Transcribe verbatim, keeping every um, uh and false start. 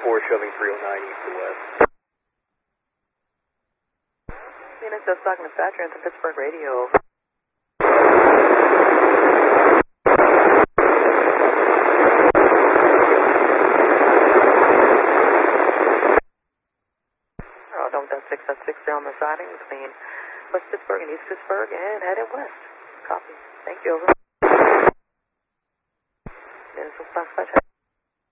four, shoving three oh nine east to west. Phoenix, that's talking to Thatcher at the Pittsburgh radio. Oh, don't that six at six down the siding between West Pittsburgh and East Pittsburgh and heading west. Copy. Thank you, over. This is Dispatch.